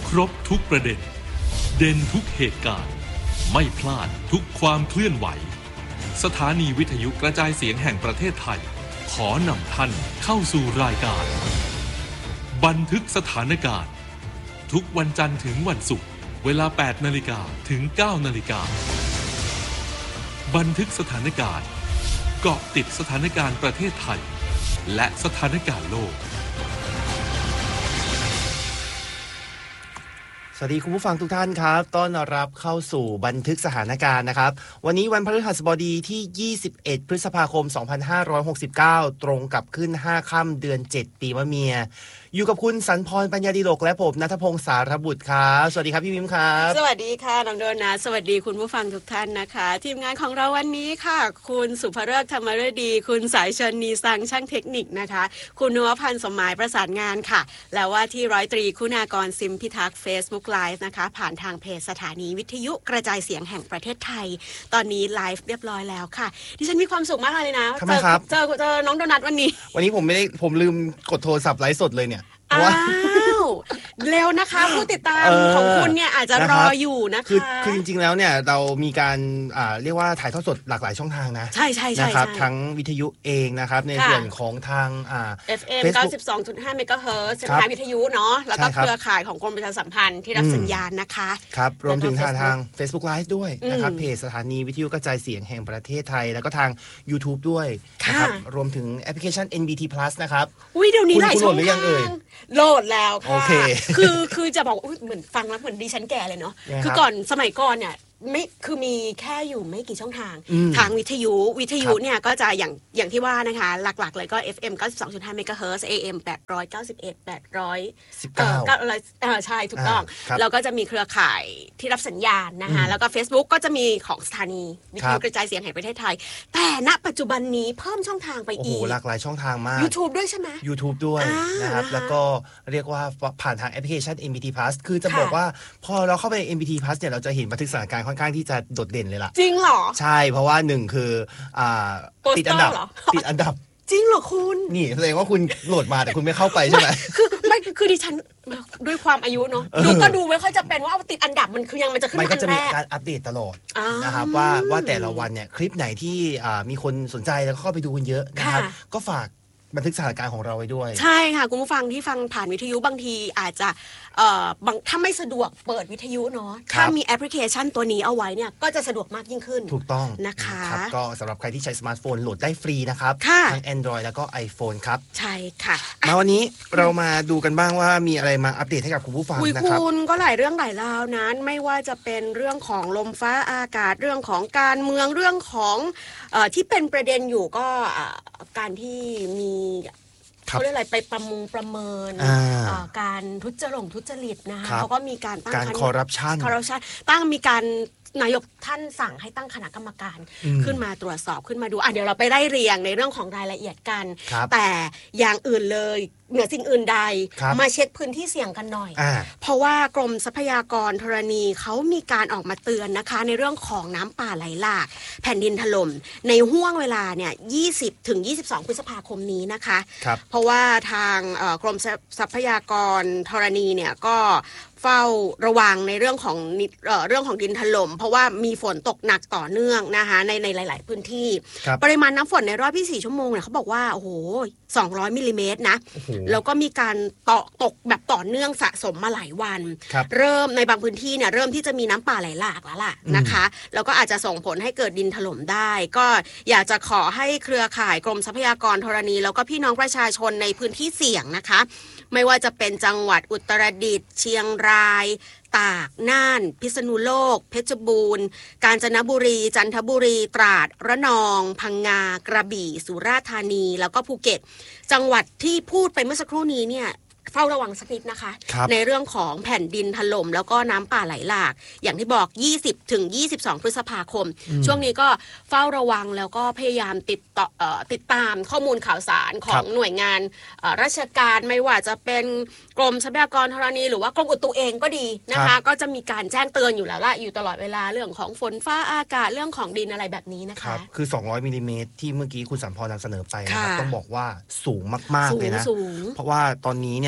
ครบทุกประเด็นเด่นทุกเหตุการณ์ไม่พลาดทุกความเคลื่อนไหวสถานีวิทยุกระจายเสียงแห่งประเทศไทยขอนำท่านเข้าสู่รายการบันทึกสถานการณ์ทุกวันจันทร์ถึงวันศุกร์เวลา 8 นาฬิกาถึง 9 นาฬิกาบันทึกสถานการณ์เกาะติดสถานการณ์ประเทศไทยและสถานการณ์โลกสวัสดีคุณผู้ฟังทุกท่านครับต้อนรับเข้าสู่บันทึกสถานการณ์นะครับวันนี้วันพฤหัสบดีที่21พฤษภาคม2569ตรงกับขึ้น5ค่ำเดือน7ปีมะเมียอยู่กับคุณสันพรปัญญาดิโลกและผมณัฐพงศ์สารบุตรครับสวัสดีครับพี่มิ้มครับสวัสดีค่ะน้องโดนัทสวัสดีคุณผู้ฟังทุกท่านนะคะทีมงานของเราวันนี้ค่ะคุณสุภฤกษ์ธรรมฤดีคุณสายชนนีสังช่างเทคนิคนะคะคุณนวพันธ์สมหมายประสานงานค่ะแล้วว่าที่ร้อยตรีคุณากรซิมพิทักษ์ Facebook Live นะคะผ่านทางเพจสถานีวิทยุกระจายเสียงแห่งประเทศไทยตอนนี้ไลฟ์เรียบร้อยแล้วค่ะดิฉันมีความสุขมากเลยนะเจอน้องโดนัทวันนี้ผมลืมกดโทรศัพท์ไลฟ์สดเลยเนี่ยอ้าวเร็วนะคะผู้ติดตามของคุณเนี่ยอาจจะรออยู่นะคะคือจริงๆแล้วเนี่ยเรามีการเรียกว่าถ่ายทอดสดหลากหลายช่องทางนะใช่ๆๆนะครับทั้งวิทยุเองนะครับในส่วนของทาง FM 92.5 เมกะเฮิรตซ์สถานีวิทยุเนาะแล้วก็เครือข่ายของกรมประชาสัมพันธ์ที่รับสัญญาณนะคะครับรวมถึงทาง Facebook Live ด้วยนะครับเพจสถานีวิทยุกระจายเสียงแห่งประเทศไทยแล้วก็ทาง YouTube ด้วยนะครับรวมถึงแอปพลิเคชัน NBT Plus นะครับเดี๋ยวนี้หลายช่องทางโหลดแล้วค่ะคือจะบอกเหมือนฟังแล้วเหมือนดิฉันแก่เลยเนาะคือก่อนสมัยก่อนเนี่ยไม่คือมีแค่อยู่ไม่กี่ช่องทางทางวิทยุเนี่ยก็จะอย่างที่ว่านะคะหลักๆเลยก็ FM 92.5 เมกะเฮิรตซ์ AM 891 819ใช่ถูกต้องแล้วก็จะมีเครือข่ายที่รับสัญญาณนะคะแล้วก็ Facebook ก็จะมีของสถานีวิทยุกระจายเสียงแห่งประเทศไทยแต่ณปัจจุบันนี้เพิ่มช่องทางไปอีกหลากหลายช่องทางมาก YouTube ด้วยใช่ไหม YouTube ด้วยนะครับแล้วก็เรียกว่าผ่านทางแอปพลิเคชัน NBT Plus คือจะบอกว่าพอเราเข้าไป NBT Plus เนี่ยเราจะเห็นบันทึกสถานการณ์ค่อนข้างที่จะโดดเด่นเลยล่ะจริงเหรอใช่เพราะว่า1คือติดอันดับจริงเหรอคุณนี่แสดงว่าคุณโหลดมาแต่คุณไม่เข้าไปใช่ไหมคือดิฉันด้วยความอายุเนาะดูไม่ค่อยจะเป็นว่าติดอันดับมันคือยังมันจะขึ้นอันแรกมันก็จะมีการอัปเดตตลอดนะครับว่าแต่ละวันเนี่ยคลิปไหนที่มีคนสนใจแล้วก็เข้าไปดูกันเยอะนะครับก็ฝากบันทึกสถานการณ์ของเราไว้ด้วยใช่ค่ะคุณผู้ฟังที่ฟังผ่านวิทยุบางทีอาจจะถ้าไม่สะดวกเปิดวิทยุเนาะถ้ามีแอปพลิเคชันตัวนี้เอาไว้เนี่ยก็จะสะดวกมากยิ่งขึ้นถูกต้องนะคะก็สำหรับใครที่ใช้สมาร์ทโฟนโหลดได้ฟรีนะครับทั้ง Android แล้วก็ iPhone ครับใช่ค่ะมาวันนี้เรามาดูกันบ้างว่ามีอะไรมาอัปเดตให้กับคุณผู้ฟังนะครับคุณก็หลายเรื่องหลายราวนั้นไม่ว่าจะเป็นเรื่องของลมฟ้าอากาศเรื่องของการเมืองเรื่องของที่เป็นประเด็นอยู่ก็การที่มีเขาเรียกอะไรไปประเมินการทุจริตนะคะเขาก็มีการตั้งคอร์รัปชันตั้งมีการนายกท่านสั่งให้ตั้งคณะกรรมการขึ้นมาตรวจสอบขึ้นมาดูเดี๋ยวเราไปได้เรียงในเรื่องของรายละเอียดกันแต่อย่างอื่นเลยเหนือสิ่งอื่นใดมาเช็คพื้นที่เสี่ยงกันหน่อยเพราะว่ากรมทรัพยากรธรณีเขามีการออกมาเตือนนะคะในเรื่องของน้ำป่าไหลหลากแผ่นดินถล่มในห้วงเวลาเนี่ย20 ถึง 22 พฤษภาคมนี้นะคะเพราะว่าทางกรมทรัพยากรธรณีเนี่ยก็เฝ้าระวังในเรื่องของดินถล่มเพราะว่ามีฝนตกหนักต่อเนื่องนะคะในหลายๆพื้นที่ปริมาณน้ำฝนในรอบ24 ชั่วโมงเนี่ยเขาบอกว่าโอ้โห200 มิลลิเมตรนะแล้วก็มีการตกแบบต่อเนื่องสะสมมาหลายวันเริ่มในบางพื้นที่เนี่ยเริ่มที่จะมีน้ำป่าไหลหลากแล้วล่ะนะคะแล้วก็อาจจะส่งผลให้เกิดดินถล่มได้ก็อยากจะขอให้เครือข่ายกรมทรัพยากรธรณีแล้วก็พี่น้องประชาชนในพื้นที่เสี่ยงนะคะไม่ว่าจะเป็นจังหวัดอุตรดิตถ์เชียงรายตากน่านพิษณุโลกเพชรบูรณ์กาญจนบุรีจันทบุรีตราดระนองพังงากระบี่สุราษฎร์ธานีแล้วก็ภูเก็ตจังหวัดที่พูดไปเมื่อสักครู่นี้เนี่ยเฝ้าระวังสักนิดนะคะในเรื่องของแผ่นดินถล่มแล้วก็น้ำป่าไหลหลากอย่างที่บอก20 ถึง 22 พฤษภาคมช่วงนี้ก็เฝ้าระวังแล้วก็พยายามติดตามข้อมูลข่าวสารของหน่วยงานราชการไม่ว่าจะเป็นกรมทรัพยากรธรณีหรือว่ากรมอุตุเองก็ดีนะคะก็จะมีการแจ้งเตือนอยู่แล้วล่ะอยู่ตลอดเวลาเรื่องของฝนฟ้าอากาศเรื่องของดินอะไรแบบนี้นะคะคือ200 มิลลิเมตรที่เมื่อกี้คุณสัมพรนำเสนอไปนะครับต้องบอกว่าสูงมากๆเลยนะเพราะว่าตอนนี้เนี่ย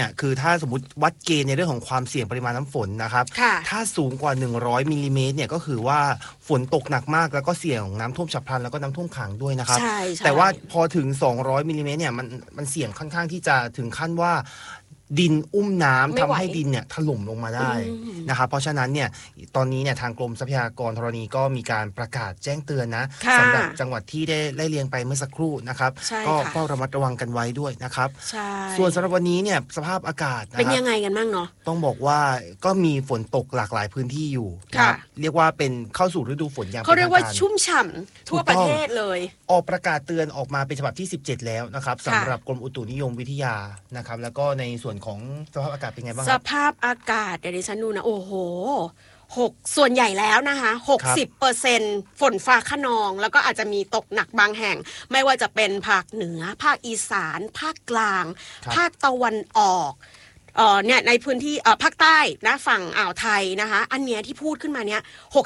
เนี่ยคือถ้าสมมติวัดเกณฑ์ในเรื่องของความเสี่ยงปริมาณน้ำฝนนะครับถ้าสูงกว่า100มิลลิเมตรเนี่ยก็คือว่าฝนตกหนักมากแล้วก็เสี่ยงน้ำท่วมฉับพลันแล้วก็น้ำท่วมขังด้วยนะครับแต่ว่าพอถึง200มิลลิเมตรเนี่ยมันเสี่ยงค่อนข้างที่จะถึงขั้นว่าดินอุ้มน้ำทำให้ดินเนี่ยถล่มลงมาได้นะครับเพราะฉะนั้นเนี่ยตอนนี้เนี่ยทางกรมทรัพยากรธรณีก็มีการประกาศแจ้งเตือนนะสำหรับจังหวัดที่ได้ไล่เรียงไปเมื่อสักครู่นะครับก็ระมัดระวังกันไว้ด้วยนะครับส่วนสำหรับวันนี้เนี่ยสภาพอากาศเป็นยังไงกันบ้างเนาะต้องบอกว่าก็มีฝนตกหลากหลายพื้นที่อยู่นะครับเรียกว่าเป็นเข้าสู่ฤดูฝนอย่างเขาเรียกว่าชุ่มฉ่ำทั่วประเทศเลยออกประกาศเตือนออกมาเป็นฉบับที่17แล้วนะครับสำหรับกรมอุตุนิยมวิทยานะครับแล้วก็ในส่วนของสภาพอากาศเป็นไงบ้างสภาพอากาศเดี๋ยวดิฉันดูนะโอ้โหส่วนใหญ่แล้วนะคะ60%ฝนฟ้าคะนองแล้วก็อาจจะมีตกหนักบางแห่งไม่ว่าจะเป็นภาคเหนือภาคอีสานภาคกลางภาคตะวันออกเนี่ยในพื้นที่ภาคใต้นะฝั่งอ่าวไทยนะคะอันเนี้ยที่พูดขึ้นมาเนี้ย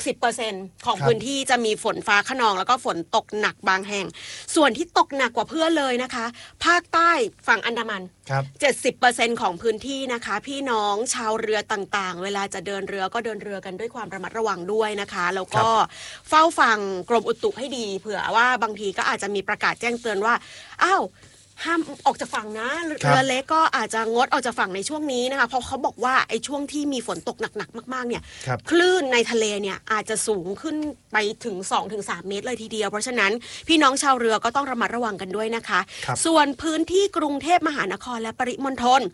60%ของพื้นที่จะมีฝนฟ้าคะนองแล้วก็ฝนตกหนักบางแห่งส่วนที่ตกหนักกว่าเพื่อนเลยนะคะภาคใต้ฝั่งอันดามัน70% ของพื้นที่นะคะพี่น้องชาวเรือต่างๆเวลาจะเดินเรือก็เดินเรือกันด้วยความระมัดระวังด้วยนะคะแล้วก็เฝ้าฟังกรมอุตุให้ดีเผื่อว่าบางทีก็อาจจะมีประกาศแจ้งเตือนว่าอ้าวห้ามออกจากฝั่งนะเรือเล็กก็อาจจะงดออกจากฝั่งในช่วงนี้นะคะเพราะเขาบอกว่าไอ้ช่วงที่มีฝนตกหนักๆมากๆเนี่ยคลื่นในทะเลเนี่ยอาจจะสูงขึ้นไปถึง 2-3 เมตรเลยทีเดียวเพราะฉะนั้นพี่น้องชาวเรือก็ต้องระมัดระวังกันด้วยนะคะส่วนพื้นที่กรุงเทพมหานครและปริมณฑล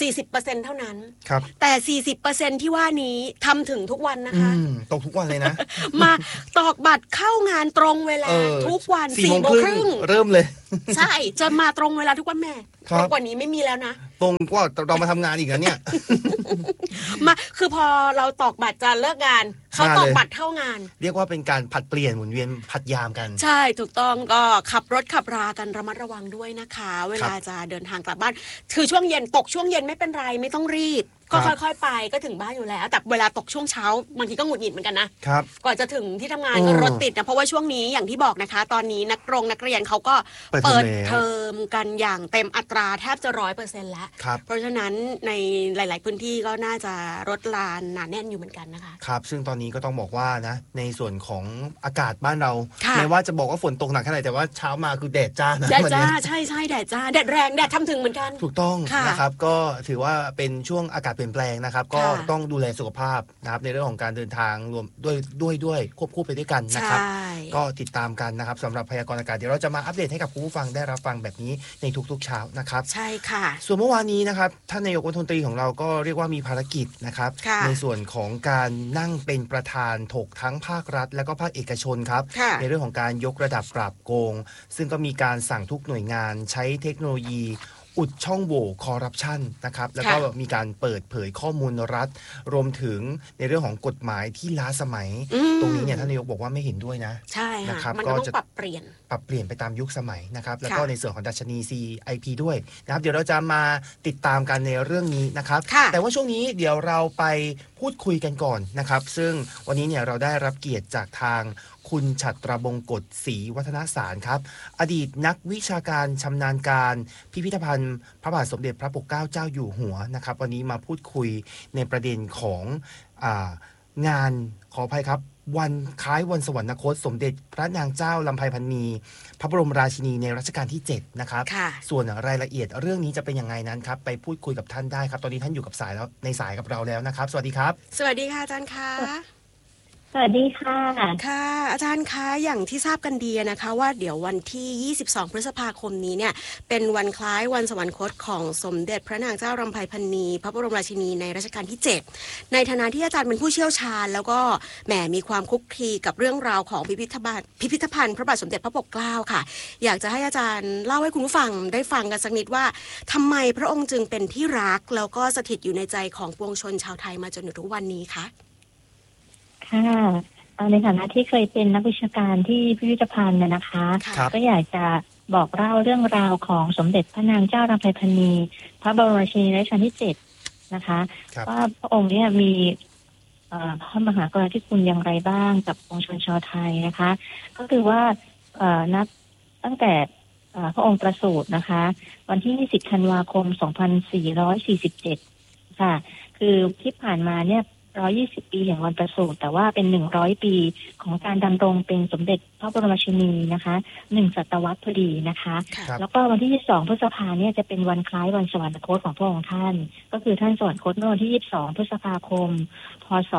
40% เท่านั้นแต่ 40% ที่ว่านี้ทำถึงทุกวันนะคะตกทุกวันเลยนะมาตอกบัตรเข้างานตรงเวลาทุกวัน 4:30 เริ่มเลยใช่จะมาตรงเวลาทุกวันแม่ตรงกว่านี้ไม่มีแล้วนะตรงกว่าเรามาทำงานอีกแล้วเนี่ยมาคือพอเราตอกบัตรจะเลิกงานเขาตอกบัตรเข้างานเรียกว่าเป็นการผลัดเปลี่ยนหมุนเวียนผัดยามกันใช่ถูกต้องก็ขับรถขับรากันระมัดระวังด้วยนะคะเวลาจะเดินทางกลับบ้านคือช่วงเย็นตกช่วงเย็นไม่เป็นไรไม่ต้องรีบก็ค่อยๆไปก็ถึงบ้านอยู่แล้วแต่เวลาตกช่วงเช้าบางทีก็หงุดหงิดเหมือนกันนะก่อนจะถึงที่ทำงานก็รถติดนะเพราะว่าช่วงนี้อย่างที่บอกนะคะตอนนี้นักเรียนเขาก็เปิดเทอมกันอย่างเต็มอัตราแทบจะ 100% แล้วเพราะฉะนั้นในหลายๆพื้นที่ก็น่าจะรถลาหนาแน่นอยู่เหมือนกันนะคะครับซึ่งตอนนี้ก็ต้องบอกว่านะในส่วนของอากาศบ้านเราไม่ว่าจะบอกว่าฝนตกหนักแค่ไหนแต่ว่าเช้ามาคือแดดจ้านะแดดจ้าใช่แดดจ้าแดดแรงแดดทำถึงเหมือนกันถูกต้องนะครับก็ถือว่าเป็นช่วงอากาศเปลี่ยนแปลงนะครับก็ต้องดูแลสุขภาพนะครับในเรื่องของการเดินทางรวมด้วยควบคู่ไปด้วยกันนะครับก็ติดตามกันนะครับสำหรับพยากรณ์อากาศเดี๋ยวเราจะมาอัปเดตให้กับคุณผู้ฟังได้รับฟังแบบนี้ในทุกๆเช้านะครับใช่ค่ะส่วนเมื่อวานนี้นะครับท่านนายกรัฐมนตรีของเราก็เรียกว่ามีภารกิจนะครับในส่วนของการนั่งเป็นประธานถกทั้งภาครัฐและก็ภาคเอกชนครับในเรื่องของการยกระดับปราบโกงซึ่งก็มีการสั่งทุกหน่วยงานใช้เทคโนโลยีอุดช่องโหว่คอร์รัปชันนะครับแล้วก็มีการเปิดเผยข้อมูลรัฐรวมถึงในเรื่องของกฎหมายที่ล้าสมัยตรงนี้เนี่ยท่านนายกบอกว่าไม่เห็นด้วยนะใช่ค่ะมันก็ต้องปรับเปลี่ยนไปตามยุคสมัยนะครับแล้วก็ในส่วนของดัชนี CIP ด้วยนะครับเดี๋ยวเราจะมาติดตามกันในเรื่องนี้นะครับแต่ว่าช่วงนี้เดี๋ยวเราไปพูดคุยกันก่อนนะครับซึ่งวันนี้เนี่ยเราได้รับเกียรติจากทางคุณฉัตรบงกฎศรีวัฒนสารครับอดีตนักวิชาการชำนาญการพิพิธภัณฑ์พระบาทสมเด็จพระปกเกล้าเจ้าอยู่หัวนะครับวันนี้มาพูดคุยในประเด็นของงานขออภัยครับวันคล้ายวันสวรรคตสมเด็จพระนางเจ้าลำไพพรรณีพระบรมราชินีในรัชกาลที่7นะครับส่วนรายละเอียดเรื่องนี้จะเป็นยังไงนั้นครับไปพูดคุยกับท่านได้ครับตอนนี้ท่านอยู่กับสายแล้วในสายกับเราแล้วนะครับสวัสดีครับสวัสดีค่ะอาจารย์คะสวัสดีค่ะค่ะอาจารย์คะอย่างที่ทราบกันดีนะคะว่าเดี๋ยววันที่22พฤษภาคมนี้เนี่ยเป็นวันคล้ายวันสวรรคตของสมเด็จพระนางเจ้าลำไพพรรณีพระบรมราชินีในรัชกาลที่7ในฐานะที่อาจารย์เป็นผู้เชี่ยวชาญแล้วก็แหมมีความคลุกคลีกับเรื่องราวของพิพิธภัณฑ์พระบาทสมเด็จพระปกเกล้าค่ะอยากจะให้อาจารย์เล่าให้คุณผู้ฟังได้ฟังกันสักนิดว่าทำไมพระองค์จึงเป็นที่รักแล้วก็สถิตอยู่ในใจของปวงชนชาวไทยมาจนถึงทุกวันนี้คะค่ะในฐานะที่เคยเป็นนักวิชาการที่พิพิธภัณฑ์นะคะก็อยากจะบอกเล่าเรื่องราวของสมเด็จพระนางเจ้าลำไพพรรณีพระบรมราชินีรัชกาลที่7นะคะว่าพระองค์เนี่ยมีพระมหากรุณาธิคุณอย่างไรบ้างกับปวงชนชาวไทยนะคะก็คือว่านับตั้งแต่พระองค์ประสูตินะคะวันที่20 ธันวาคม 2447 ค่ะคือที่ผ่านมาเนี่ย120 ปีแห่งวันประสูติแต่ว่าเป็น100 ปีของการดำรงเป็นสมเด็จพระบรมราชินีนะคะ1 ศตวรรษพอดีนะคะแล้วก็วันที่22 พฤษภาเนี่ยจะเป็นวันคล้ายวันสวรรคตของพระองค์ท่านก็คือท่านสวรรคตเมื่อวันที่22 พฤษภาคม พ.ศ.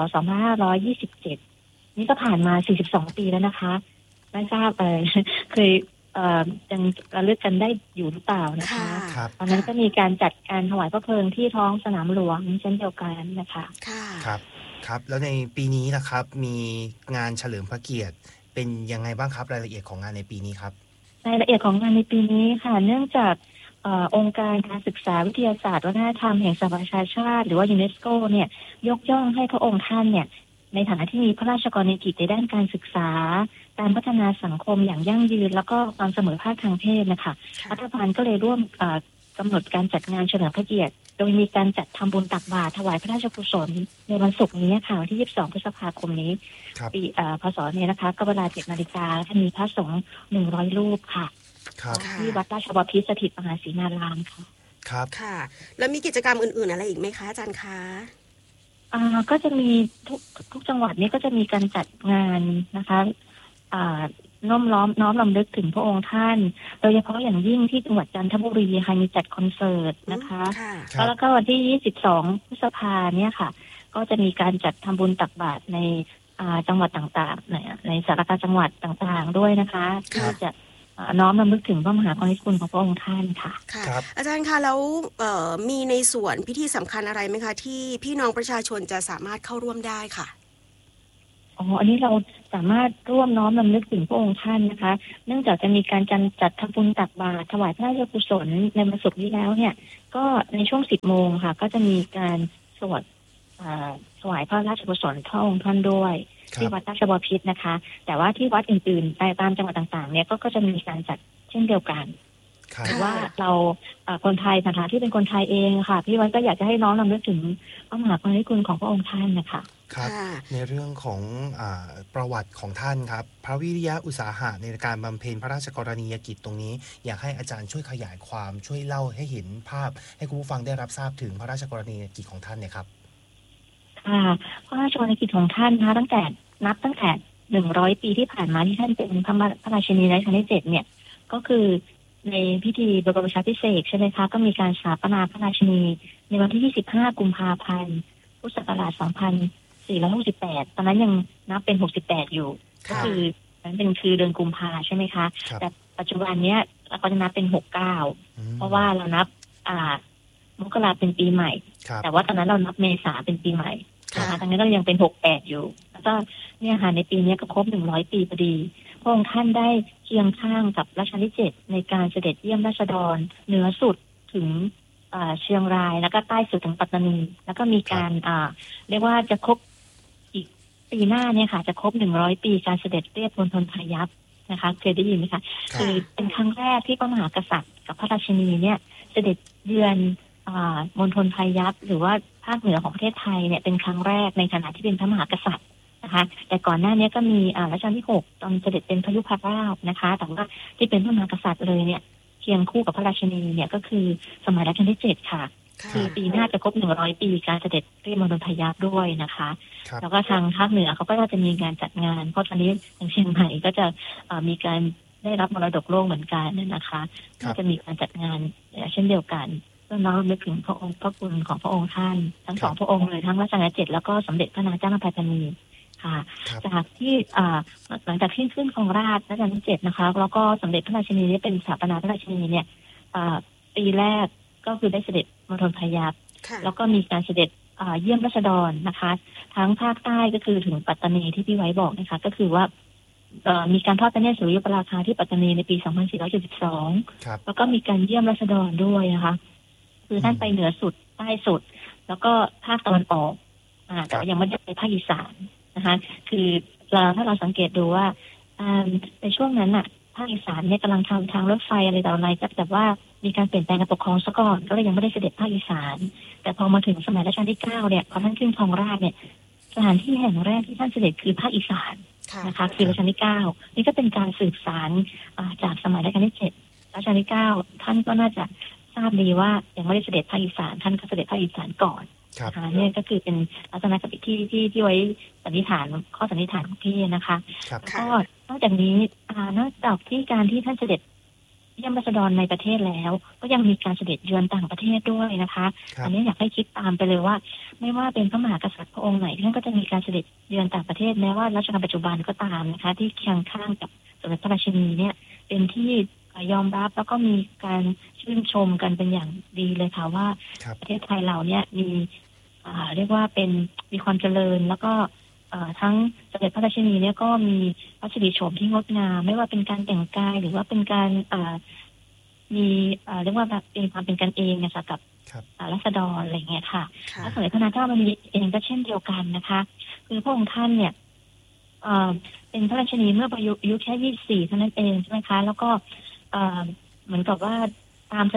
2527นี่ก็ผ่านมา42 ปีแล้วนะคะไม่ทราบเคยยังระลึกกันได้อยู่หรือเปล่านะคะตอนนั้นก็มีการจัดการถวายพระเพลิงที่ท้องสนามหลวงเช่นเดียวกันนะคะครับแล้วในปีนี้นะครับมีงานเฉลิมพระเกียรติเป็นยังไงบ้างครับรายละเอียดของงานในปีนี้ครับรายละเอียดของงานในปีนี้ค่ะเนื่องจากองค์การการศึกษาวิทยาศาสตร์วัฒนธรรมแห่งสหประชาชาติหรือว่ายูเนสโกเนี่ยยกย่องให้พระองค์ท่านเนี่ยในฐานะที่มีพระราชกรณียกิจในด้านการศึกษาการพัฒนาสังคมอย่างยั่งยืนแล้วก็ความเสมอภาคทางเพศนะคะรัฐบาลก็เลยร่วมกำหนดการจัดงานเฉลิมพระเกียรติโดยมีการจัดทำบุญตักบาตรถวายพระราชกุศลในวันศุกร์นี้ค่ะวันที่22 พฤษภาคมนี้ปีพ.ศ. นี้นะคะก็เวลา 7 นาฬิกาท่านมีพระสงฆ์100 รูปค่ะที่วัดราชบพิตรสถิตมหาศรีนารามค่ะครับค่ะแล้วมีกิจกรรมอื่นๆอะไรอีกไหมคะอาจารย์คะก็จะมีทุกจังหวัดนี้ก็จะมีการจัดงานนะคะน้อมรำลึกถึงพระองค์ท่านโดยเฉพาะอย่างยิ่งที่จังหวัดจันทบุรีค่ะมีจัดคอนเสิร์ตนะคะแล้วก็วันที่22 พฤษภาเนี่ยค่ะก็จะมีการจัดทำบุญตักบาตรในจังหวัดต่างๆในสารคามจังหวัดต่างๆด้วยนะคะที่จะน้อมรำลึกถึงพระมหากรุณาธิคุณของพระองค์ท่านค่ะอาจารย์คะแล้วมีในส่วนพิธีสำคัญอะไรไหมคะที่พี่น้องประชาชนจะสามารถเข้าร่วมได้ค่ะอันนี้เราสามารถร่วมน้อมรำลึกถึงพระองค์ท่านนะคะเนื่องจากจะมีการจัดทำบุญตักบาตรถวายพระราชกุศลในวันศุกร์นี้แล้วเนี่ยก็ในช่วง 10 โมงค่ะก็จะมีการสวดถวายพระราชกุศลพระองค์ท่านด้วยที่วัดราชบพิตรนะคะแต่ว่าที่วัดอื่นๆตามจังหวัดต่างๆเนี่ยก็จะมีการจัดเช่นเดียวกันแต่ว่าเราคนไทยฐานะที่เป็นคนไทยเองค่ะพี่วันก็อยากจะให้น้องรำลึกถึงพระมหากรุณาธิคุณของพระองค์ท่านนะคะครับในเรื่องของประวัติของท่านครับพระวิริยะอุตสาหะในการบำเพ็ญพระราชกรณียกิจตรงนี้อยากให้อาจารย์ช่วยขยายความช่วยเล่าให้เห็นภาพให้คุณผู้ฟังได้รับทราบถึงพระราชกรณียกิจของท่านเนี่ยครับพระราชกรณียกิจของท่านนะตั้งแต่100 ปีที่ผ่านมาที่ท่านเป็นพระราชินีรัชกาลที่ 7เนี่ยก็คือในพิธีบรมราชาภิเษกใช่ไหมคะก็มีการสถาปนาพระราชินีในวันที่25 กุมภาพันธ์พุทธศักราช2468ตอนนั้นยังนับเป็น68อยู่ก็คือนั้นเป็นคือเดือนกุมภาใช่ไหมคะแต่ปัจจุบันเนี้ยเราก็จะนับเป็น69เพราะว่าเรานับมกราเป็นปีใหม่แต่ว่าตอนนั้นเรานับเมษาเป็นปีใหม่นะคะตอนนี้ก็ยังเป็น68อยู่แล้วก็เนี่ยค่ะในปีนี้ก็ครบ100 ปีพอดีพระองค์ท่านได้เคียงข้างกับรัชกาลที่ 7ในการเสด็จเยี่ยมราษฎรเหนือสุดถึงเชียงรายแล้วก็ใต้สุดถึงปัตตานีแล้วก็มีการเรียกว่าจะครบอีกปีหน้าเนี่ยค่ะจะครบ100 ปีการเสด็จเรียบมณฑลพายัพนะคะเคยได้ยินไหมคะคือเป็นครั้งแรกที่พระมหากษัตริย์กับพระราชินีเนี่ยเสด็จเยือนมณฑลพายัพหรือว่าภาคเหนือของประเทศไทยเนี่ยเป็นครั้งแรกในฐานะที่เป็นพระมหากษัตริย์นะคะแต่ก่อนหน้านี้ก็มีรัชกาลที่ 6ตอนเสด็จเป็นพระยุพราชนะคะแต่ว่าที่เป็นพระมหากษัตริย์เลยเนี่ยเคียงคู่กับพระราชินีเนี่ยก็คือสมัยรัชกาลที่ 7ค่ะคือปีหน้าจะครบ100 ปีการเสด็จเรียบมณฑลพายัพด้วยนะคะแล้วก็ทางภาคเหนือเขาก็จะมีการจัดงานเพราะตอนนี้ทางเชียงใหม่ก็จะมีการได้รับมรดกโลกเหมือนกันนะคะก็จะมีการจัดงานเช่นเดียวกันเพื่อน้อมนึกถึงพระองค์พระคุณของพระองค์ท่านทั้ง2 พระองค์เลยทั้งรัชกาลที่ 7แล้วก็สมเด็จพระนางเจ้าพระพนีค่ะจากที่หลังจากที่ขึ้นครองราชย์รัชกาลที่ 7นะคะแล้วก็สมเด็จพระราชินีได้เป็นสถาปนาพระราชินีเนี่ยปีแรกก็คือได้เสด็จมณฑลพายัพแล้วก็มีการเสด็จเยี่ยมราษฎรนะคะทั้งภาคใต้ก็คือถึงปัตตานีที่พี่ไว้บอกนะคะก็คือว่ามีการทอดพระเนตรสุริยุปราคาที่ปัตตานีในปี 2472แล้วก็มีการเยี่ยมราษฎรด้วยนะคะคือท่านไปเหนือสุดใต้สุดแล้วก็ภาคตะวันออกแต่ยังไม่ได้ไปภาคอีสานนะคะคือถ้าเราสังเกตดูว่าในช่วงนั้นน่ะภาคอีสานเนี่ยกำลังทำทางรถไฟอะไรต่ออะไรก็แต่ว่ามีการเปลี่ยนแปลงการปกครองซะก่อนก็เลยยังไม่ได้เสด็จภาคอีสานแต่พอมาถึงสมัยรัชกาลที่ 9เนี่ยพอท่านขึ้นครองราชย์เนี่ยสถานที่แห่งแรกที่ท่านเสด็จคือภาคอีสานนะคะคือรัชกาลที่ 9นี่ก็เป็นการสืบสานจากสมัยรัชกาลที่ 7 รัชกาลที่9ท่านก็น่าจะทราบดีว่ายังไม่ได้เสด็จภาคอีสานท่านก็เสด็จภาคอีสานก่อนเนี่ยก็คือเป็นลักษณะคติที่ไว้สันนิษฐานข้อสันนิษฐานของพี่นะคะก็นอกจากนี้นอกจากที่การที่ท่านเสด็จเยี่ยมราษฎรในประเทศแล้วก็ยังมีการเสด็จเยือนต่างประเทศด้วยนะคะอันนี้อยากให้คิดตามไปเลยว่าไม่ว่าเป็นพระมหากษัตริย์พระองค์ไหนท่านก็จะมีการเสด็จเยือนต่างประเทศแม้ว่ารัชกาลปัจจุบันก็ตามนะคะที่เคียงข้างกับสมเด็จพระราชินีเนี่ยเป็นที่ยอมรับแล้วก็มีการชื่นชมกันเป็นอย่างดีเลยค่ะว่าประเทศไทยเราเนี่ยมีเรียกว่าเป็นมีความเจริญแล้วก็ทั้งสมเด็จพระราชินีเนี่ยก็มีพระสิริโฉมที่งดงามไม่ว่าเป็นการแต่งกายหรือว่าเป็นการมีเรียกว่าแบบเป็นความเป็นกันเองนะคะกับราษฎรอะไรเงี้ยค่ะและสมเด็จพระนางเจ้าพระบรมเองก็เช่นเดียวกันนะคะคือพระองค์ท่านเนี่ยเป็นพระราชินีเมื่ออายุแค่24เท่านั้นเองใช่ไหมคะแล้วก็เหมือนกับว่าตาม